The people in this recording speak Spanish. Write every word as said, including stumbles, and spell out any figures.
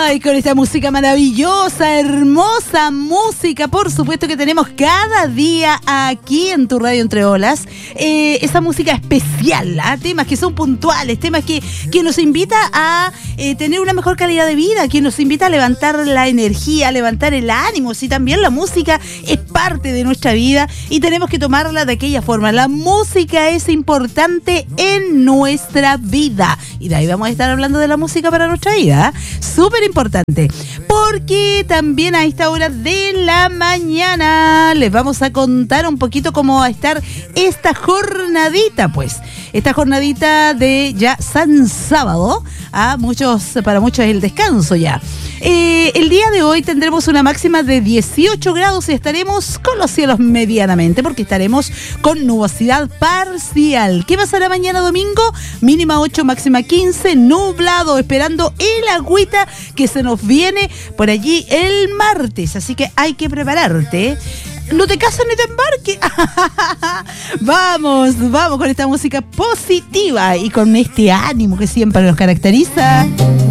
Ay, con esta música maravillosa, hermosa música, por supuesto que tenemos cada día aquí en tu radio Entre Olas, eh, esa música especial, ¿eh? Temas que son puntuales, temas que, que nos invita a eh, tener una mejor calidad de vida, que nos invita a levantar la energía, a levantar el ánimo. Sí, también la música es parte de nuestra vida y tenemos que tomarla de aquella forma. La música es importante en nuestra vida y de ahí vamos a estar hablando de la música para nuestra vida, ¿eh? Súper importante, porque también a esta hora de la mañana les vamos a contar un poquito cómo va a estar esta jornadita, pues, esta jornadita de ya San Sábado, a muchos, para muchos es el descanso ya. Eh, el día de hoy tendremos una máxima de dieciocho grados y estaremos con los cielos medianamente, porque estaremos con nubosidad parcial. ¿Qué pasará mañana domingo? Mínima ocho, máxima quince, nublado, esperando el agüita que se nos viene por allí el martes, así que hay que prepararte. No te casas ni te embarques. Vamos, vamos con esta música positiva y con este ánimo que siempre nos caracteriza.